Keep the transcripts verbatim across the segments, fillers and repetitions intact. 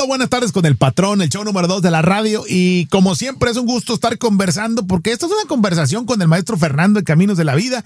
buenas tardes con el patrón, el show número dos de la radio. Y como siempre es un gusto estar conversando, porque esta es una conversación con el maestro Fernando en Caminos de la Vida,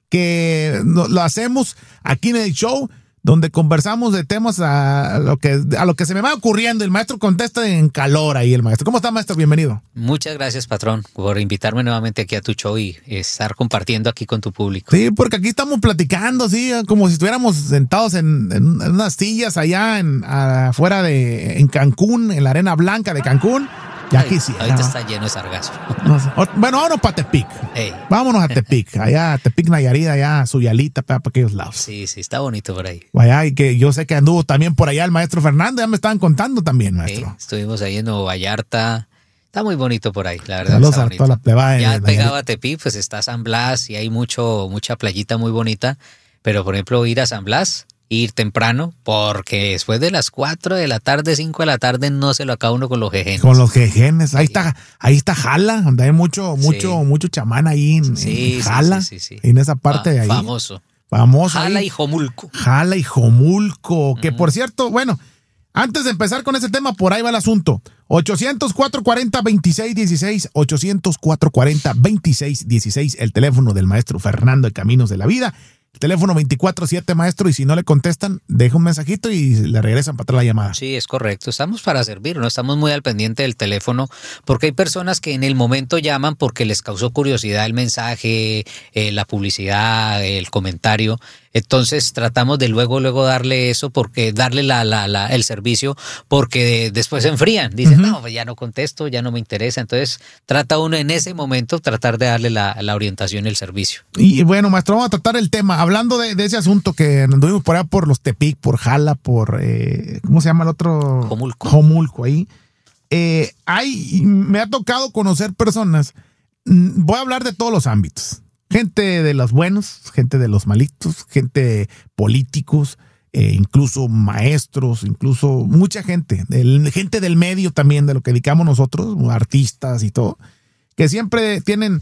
que lo hacemos aquí en el show, donde conversamos de temas a lo que a lo que se me va ocurriendo. El maestro contesta en calor ahí, el maestro. ¿Cómo está, maestro? Bienvenido. Muchas gracias, patrón, por invitarme nuevamente aquí a tu show y estar compartiendo aquí con tu público. Sí, porque aquí estamos platicando así, como si estuviéramos sentados en, en, en unas sillas allá en, afuera de en Cancún, en la arena blanca de Cancún. Ya Ay, quisiera. ahorita ¿no? está lleno de sargazo. No sé. Bueno, vámonos para Tepic. Hey. Vámonos a Tepic. Allá, Tepic, Nayarit, allá, Suyalita, para aquellos lados. Sí, sí, está bonito por ahí. Allá, y que yo sé que anduvo también por allá el maestro Fernando, ya me estaban contando también, maestro. Sí, estuvimos ahí en Nuevo Vallarta. Está muy bonito por ahí, la verdad. Saludos está a bonito. toda la plebada. Ya pegado a Tepic, pues está San Blas y hay mucho, mucha playita muy bonita. Pero, por ejemplo, ir a San Blas, ir temprano, porque después de las cuatro de la tarde, cinco de la tarde, no se lo acaba uno con los jejenes. Con los jejenes. Ahí Sí. está, ahí está Jala, donde hay mucho, mucho, Sí. mucho chamán ahí en, Sí, en sí, Jala. sí, sí, sí. En esa parte Fa- de ahí. Famoso. Famoso. Jala ahí. y Jomulco. Jala y Jomulco. Que Ujú. por cierto, bueno, antes de empezar con ese tema, por ahí va el asunto. ochocientos, cuatrocientos cuarenta, veintiséis dieciséis. ochocientos, cuatrocientos cuarenta, veintiséis dieciséis. El teléfono del maestro Fernando de Caminos de la Vida. El teléfono veinticuatro siete, maestro. Y si no le contestan, deja un mensajito y le regresan para atrás la llamada. Sí, es correcto. Estamos para servir, ¿no? Estamos muy al pendiente del teléfono porque hay personas que en el momento llaman porque les causó curiosidad el mensaje, eh, la publicidad, el comentario. Entonces tratamos de luego, luego darle eso, porque darle la, la, la, el servicio, porque después se enfrían. Dicen, Ujú. no, pues ya no contesto, ya no me interesa. Entonces trata uno en ese momento tratar de darle la, la orientación y el servicio. Y bueno, maestro, vamos a tratar el tema. Hablando de, de ese asunto que anduvimos por allá por los Tepic, por Jala, por, eh, ¿cómo se llama el otro? Jomulco. Jomulco, ahí. Eh, hay, me ha tocado conocer personas, mm, voy a hablar de todos los ámbitos. Gente de los buenos, gente de los malitos, gente políticos, eh, incluso maestros, incluso mucha gente, del, gente del medio también, de lo que dedicamos nosotros, artistas y todo, que siempre tienen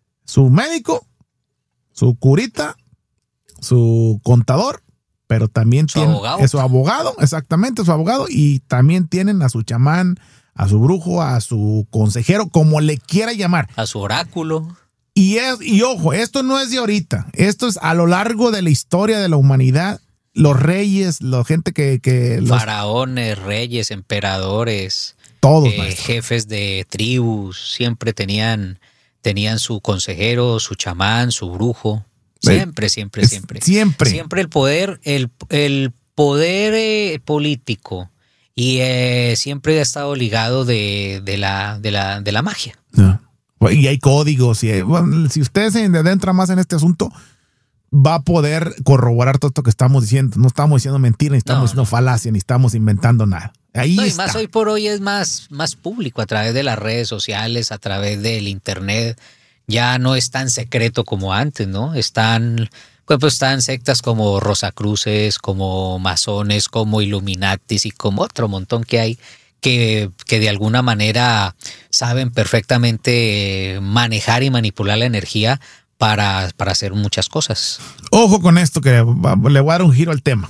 su médico, su curita, su contador, pero también Su tienen abogado. es su abogado, exactamente, su abogado, y también tienen a su chamán, a su brujo, a su consejero, como le quiera llamar. A su oráculo. Y, es, y ojo, esto no es de ahorita, esto es a lo largo de la historia de la humanidad. Los reyes, la gente que... que los, Faraones, reyes, emperadores, todos, eh, maestro. jefes de tribus, siempre tenían, tenían su consejero, su chamán, su brujo. Siempre, siempre, Es- siempre. Siempre. Siempre el poder, el, el poder eh, político y eh, siempre ha estado ligado de, de, la, de, la, de la magia. No. Y hay códigos. Y hay- bueno, si usted se adentra más en este asunto, va a poder corroborar todo esto que estamos diciendo. No estamos diciendo mentira, ni estamos No, diciendo no. falacia, ni estamos inventando nada. Ahí No, y está. más hoy por hoy es más, más público a través de las redes sociales, a través del internet. Ya no es tan secreto como antes, ¿no? Están, pues, pues están sectas como Rosacruces, como masones, como Illuminatis y como otro montón que hay que, que de alguna manera saben perfectamente eh, manejar y manipular la energía para, para hacer muchas cosas. Ojo con esto, que va- le voy a dar un giro al tema.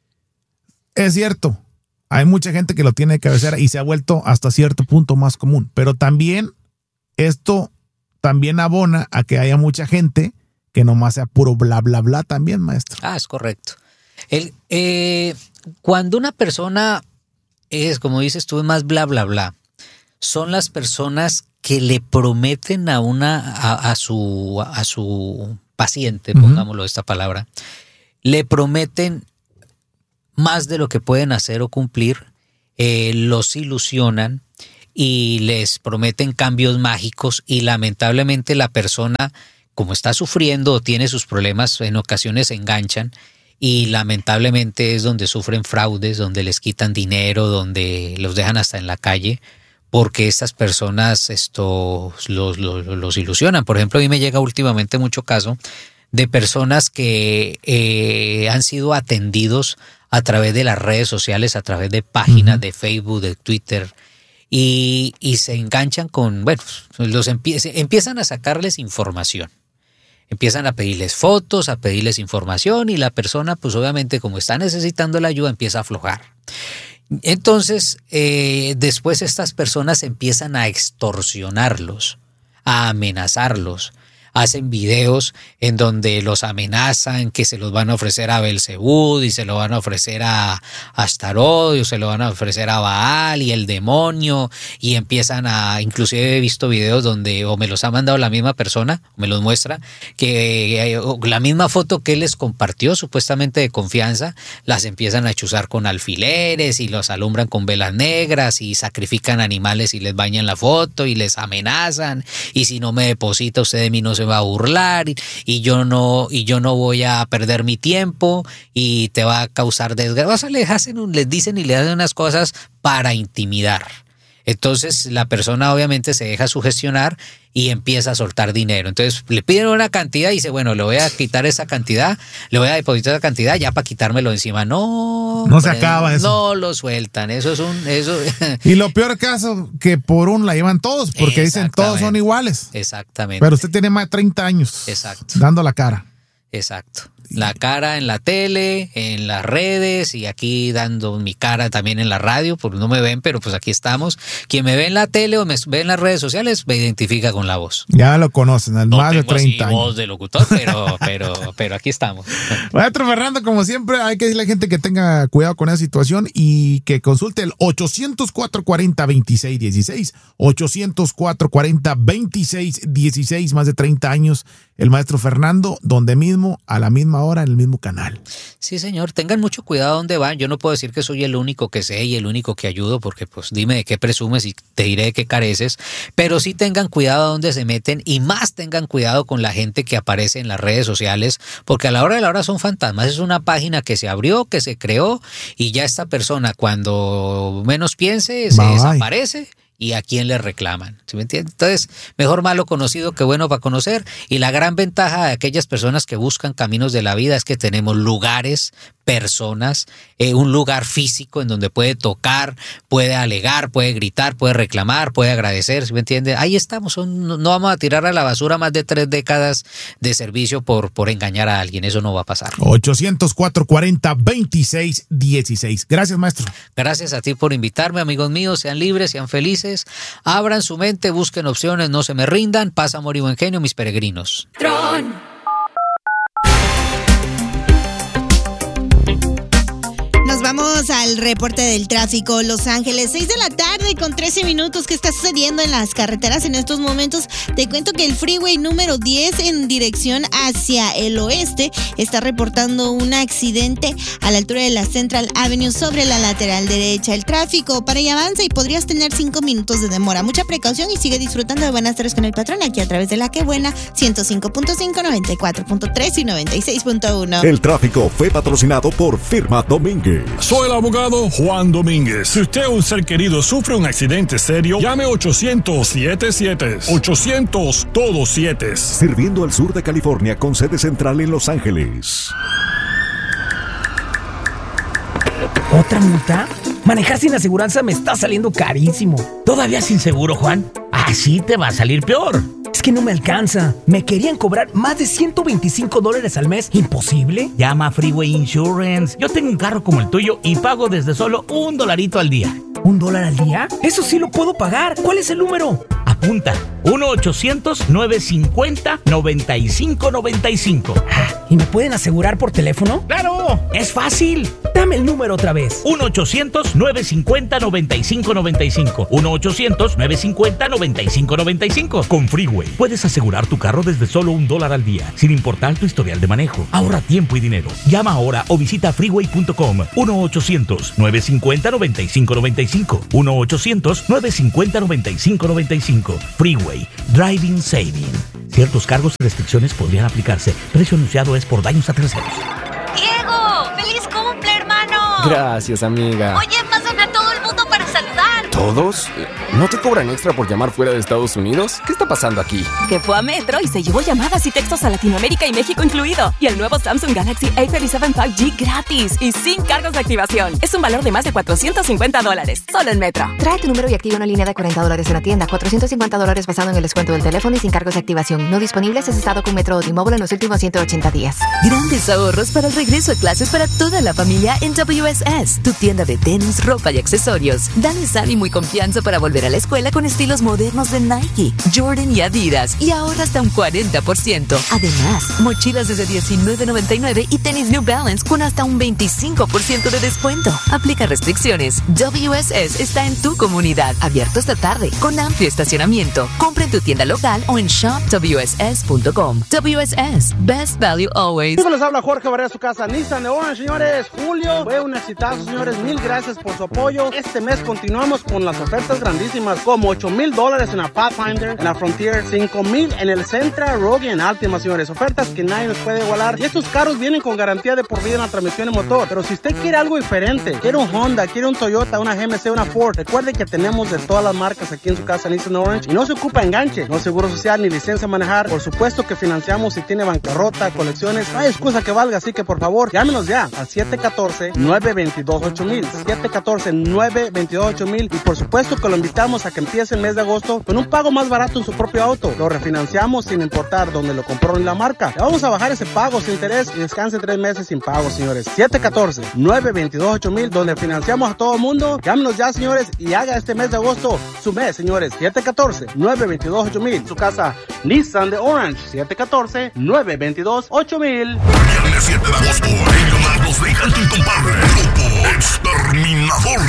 Es cierto, hay mucha gente que lo tiene de cabecera y se ha vuelto hasta cierto punto más común, pero también esto también abona a que haya mucha gente que nomás sea puro bla, bla, bla también, maestro. Ah, es correcto. El, eh, cuando una persona es, como dices tú, es más bla, bla, bla, son las personas que le prometen a una, a, a su, a su paciente, Ujú. pongámoslo esta palabra, le prometen más de lo que pueden hacer o cumplir, eh, los ilusionan y les prometen cambios mágicos y lamentablemente la persona, como está sufriendo o tiene sus problemas, en ocasiones se enganchan y lamentablemente es donde sufren fraudes, donde les quitan dinero, donde los dejan hasta en la calle, porque estas personas esto, los, los, los ilusionan. Por ejemplo, a mí me llega últimamente mucho caso de personas que eh, han sido atendidos a través de las redes sociales, a través de páginas uh-huh. de Facebook, de Twitter, y, y se enganchan con, bueno, los empie empiezan a sacarles información. Empiezan a pedirles fotos, a pedirles información y la persona, pues obviamente como está necesitando la ayuda, empieza a aflojar. Entonces, eh, después estas personas empiezan a extorsionarlos, a amenazarlos. Hacen videos en donde los amenazan que se los van a ofrecer a Belzebú y se lo van a ofrecer a, a Astarot y se lo van a ofrecer a Baal y el demonio, y empiezan a, inclusive he visto videos donde o me los ha mandado la misma persona, me los muestra, que la misma foto que él les compartió supuestamente de confianza, las empiezan a chuzar con alfileres y los alumbran con velas negras y sacrifican animales y les bañan la foto y les amenazan, y si no me deposita usted de mí no se va a burlar y, y yo no y yo no voy a perder mi tiempo y te va a causar desgracia. O sea, les hacen, les dicen y le hacen unas cosas para intimidar. Entonces la persona obviamente se deja sugestionar y empieza a soltar dinero. Entonces le piden una cantidad y dice, bueno, le voy a quitar esa cantidad, le voy a depositar esa cantidad ya para quitármelo encima. No, no se acaba eso. No lo sueltan. Eso es un... eso. Y lo peor caso, que por un la llevan todos, porque dicen todos son iguales. Exactamente. Pero usted tiene más de treinta años. Exacto. Dando la cara. Exacto. La cara en la tele, en las redes y aquí dando mi cara también en la radio, porque no me ven, pero pues aquí estamos. Quien me ve en la tele o me ve en las redes sociales me identifica con la voz. Ya lo conocen, al no más de treinta así años. Voz de locutor, pero, pero, pero aquí estamos. Maestro Fernando, como siempre, hay que decirle a la gente que tenga cuidado con esa situación y que consulte el ochocientos cuatro cuarenta veintiséis dieciséis, ochocientos cuatro cuarenta veintiséis dieciséis, más de treinta años. El maestro Fernando, donde mismo, a la misma hora, en el mismo canal. Sí, señor. Tengan mucho cuidado donde van. Yo no puedo decir que soy el único que sé y el único que ayudo, porque pues dime de qué presumes y te diré de qué careces. Pero sí tengan cuidado a dónde se meten y más tengan cuidado con la gente que aparece en las redes sociales, porque a la hora de la hora son fantasmas. Es una página que se abrió, que se creó y ya esta persona cuando menos piense se Bye. desaparece. ¿Y a quién le reclaman? ¿Sí me entiendes? Entonces, mejor malo conocido que bueno para conocer. Y la gran ventaja de aquellas personas que buscan caminos de la vida es que tenemos lugares, personas, eh, un lugar físico en donde puede tocar, puede alegar, puede gritar, puede reclamar, puede agradecer, ¿sí me entiende? Ahí estamos, son, no vamos a tirar a la basura más de tres décadas de servicio por, por engañar a alguien, eso no va a pasar. ochocientos cuatro cuarenta veintiséis dieciséis. Gracias, maestro. Gracias a ti por invitarme, amigos míos, sean libres, sean felices, abran su mente, busquen opciones, no se me rindan, paz, amor y buen genio, mis peregrinos. Tron. Nos vamos al reporte del tráfico. Los Ángeles, seis de la tarde con trece minutos. ¿Qué está sucediendo en las carreteras en estos momentos? Te cuento que el freeway número diez en dirección hacia el oeste está reportando un accidente a la altura de la Central Avenue sobre la lateral derecha. El tráfico para allá avanza y podrías tener cinco minutos de demora. Mucha precaución y sigue disfrutando de Buenas Tardes con el Patrón aquí a través de La Que Buena, ciento cinco punto cinco, noventa y cuatro punto tres y noventa y seis punto uno. El tráfico fue patrocinado por Firma Domínguez. Soy el abogado Juan Domínguez. Si usted o un ser querido sufre un accidente serio, llame ochocientos siete siete. ochocientos todos siete. Sirviendo al sur de California con sede central en Los Ángeles. ¿Otra multa? Manejar sin aseguranza me está saliendo carísimo. ¿Todavía sin seguro, Juan? Así te va a salir peor. Es que no me alcanza. Me querían cobrar más de ciento veinticinco dólares al mes. ¿Imposible? Llama a Freeway Insurance. Yo tengo un carro como el tuyo y pago desde solo un dolarito al día. ¿Un dólar al día? Eso sí lo puedo pagar. ¿Cuál es el número? Apunta. uno ochocientos nueve cincuenta noventa y cinco noventa y cinco. ¿Y me pueden asegurar por teléfono? ¡Claro! ¡Es fácil! Dame el número otra vez. uno ochocientos nueve cincuenta noventa y cinco noventa y cinco. uno ochocientos nueve cincuenta noventa y cinco noventa y cinco. Con Freeway puedes asegurar tu carro desde solo un dólar al día, sin importar tu historial de manejo. Ahorra tiempo y dinero. Llama ahora o visita freeway punto com. uno ochocientos nueve cincuenta noventa y cinco noventa y cinco. uno ochocientos nueve cincuenta noventa y cinco noventa y cinco. Freeway. Driving Saving. Ciertos cargos y restricciones podrían aplicarse. Precio anunciado es por daños a terceros. ¡Diego! ¡Feliz cumple, hermano! Gracias, amiga. Oye, pasan a todo el mundo para saludar. ¿Todos? ¿No te cobran extra por llamar fuera de Estados Unidos? ¿Qué está pasando aquí? Que fue a Metro y se llevó llamadas y textos a Latinoamérica y México incluido. Y el nuevo Samsung Galaxy A treinta y siete cinco G gratis y sin cargos de activación. Es un valor de más de cuatrocientos cincuenta dólares. Solo en Metro. Trae tu número y activa una línea de cuarenta dólares en la tienda. cuatrocientos cincuenta dólares basado en el descuento del teléfono y sin cargos de activación. No disponibles es estado con Metro o T-Mobile en los últimos ciento ochenta días. Grandes ahorros para el regreso a clases para toda la familia en W S S, tu tienda de tenis, ropa y accesorios. Dales ánimo y confianza para volver a la escuela con estilos modernos de Nike, Jordan y Adidas y ahorra hasta un cuarenta por ciento. Además, mochilas desde diecinueve noventa y nueve y tenis New Balance con hasta un veinticinco por ciento de descuento. Aplica restricciones. W S S está en tu comunidad, abierto esta tarde con amplio estacionamiento. Compra en tu tienda local o en shop w s s punto com. W S S, best value always. Les habla Jorge Barrera, su casa Nissan de Orange, señores. Julio fue un exitazo, señores. Mil gracias por su apoyo. Este mes continuamos con las ofertas grandísimas, como ocho mil dólares en la Pathfinder, en la Frontier, cinco mil en el Sentra, Rogue y en Altima, señores. Ofertas que nadie nos puede igualar. Y estos carros vienen con garantía de por vida en la transmisión y motor. Pero si usted quiere algo diferente, quiere un Honda, quiere un Toyota, una G M C, una Ford, recuerde que tenemos de todas las marcas aquí en su casa Nissan Orange. Y no se ocupa enganche, no seguro social ni licencia a manejar. Por supuesto que financiamos si tiene bancarrota, colecciones. No hay excusa que valga, así que por favor, llámenos ya al siete uno cuatro, nueve dos dos, ocho mil. siete uno cuatro, nueve dos dos, ocho mil. Y por supuesto que lo invitamos a que empiece el mes de agosto con un pago más barato en su propio auto. Lo refinanciamos sin importar dónde lo compró ni la marca. Le vamos a bajar ese pago sin interés y descanse tres meses sin pago, señores. siete uno cuatro, nueve dos dos, ocho mil, donde financiamos a todo el mundo. Llámenos ya, señores, y haga este mes de agosto su mes, señores. siete uno cuatro, nueve dos dos, ocho mil. Su casa Nissan de Orange. siete uno cuatro, nueve dos dos, ocho mil. Viernes siete de agosto, en Leonardo de Canto y Compadre, Grupo Exterminador.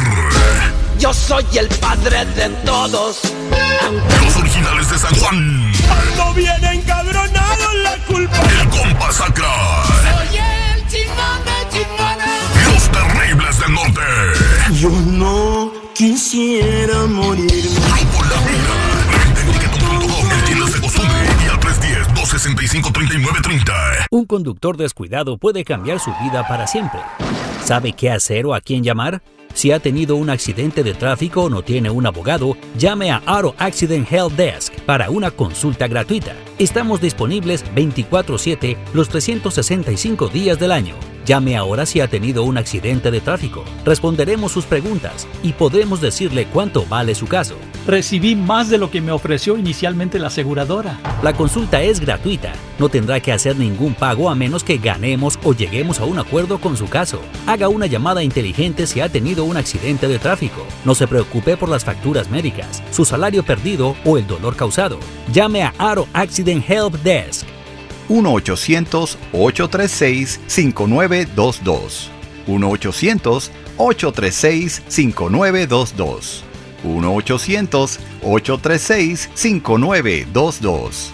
Yo soy el padre de todos. Los originales de San Juan. Cuando viene encabronado la culpa. El compa Sacra. Soy el chingón de chingones. Los terribles del norte. Yo no quisiera morir. Grupo La Vida. Vende en tiquetón punto com, en tiendas de costumbre y al tres uno cero, dos seis cinco, tres nueve tres cero. Un conductor descuidado puede cambiar su vida para siempre. ¿Sabe qué hacer o a quién llamar? Si ha tenido un accidente de tráfico o no tiene un abogado, llame a Auto Accident Help Desk para una consulta gratuita. Estamos disponibles veinticuatro siete los trescientos sesenta y cinco días del año. Llame ahora si ha tenido un accidente de tráfico. Responderemos sus preguntas y podremos decirle cuánto vale su caso. Recibí más de lo que me ofreció inicialmente la aseguradora. La consulta es gratuita. No tendrá que hacer ningún pago a menos que ganemos o lleguemos a un acuerdo con su caso. Haga una llamada inteligente si ha tenido un accidente de tráfico. No se preocupe por las facturas médicas, su salario perdido o el dolor causado. Llame a Auto Accident Help Desk. uno ochocientos, ocho tres seis, cinco nueve dos dos. uno ochocientos, ocho tres seis, cinco nueve dos dos. uno ochocientos, ocho tres seis, cinco nueve dos dos.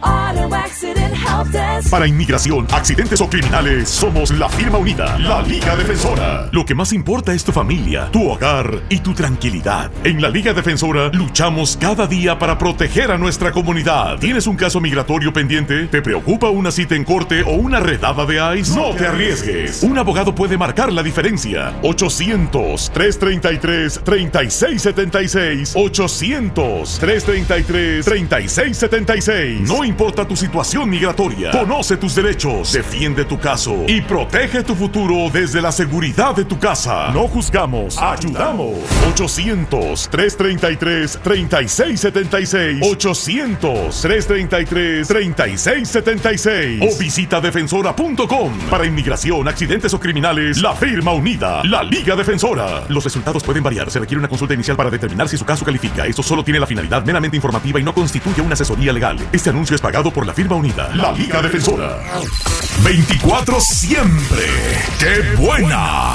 Para inmigración, accidentes o criminales, somos la firma unida, la Liga Defensora. Lo que más importa es tu familia, tu hogar y tu tranquilidad. En la Liga Defensora luchamos cada día para proteger a nuestra comunidad. ¿Tienes un caso migratorio pendiente? ¿Te preocupa una cita en corte o una redada de ICE? No te arriesgues. Un abogado puede marcar la diferencia. ochocientos, tres treinta y tres, treinta y seis setenta y seis. ochocientos, tres treinta y tres, treinta y seis setenta y seis. No importa tu situación migratoria, conoce tus derechos, defiende tu caso y protege tu futuro desde la seguridad de tu casa. No juzgamos, ayudamos. ochocientos, tres treinta y tres, treinta y seis setenta y seis. ochocientos, tres treinta y tres, treinta y seis setenta y seis. O visita defensora punto com. Para inmigración, accidentes o criminales, la firma unida, la Liga Defensora. Los resultados pueden variar. Se requiere una consulta inicial para determinar si su caso califica. Esto solo tiene la finalidad meramente informativa y no constituye una asesoría legal. Este anuncio es pagado por la firma unida, la Liga Defensora. veinticuatro siempre. ¡Qué buena!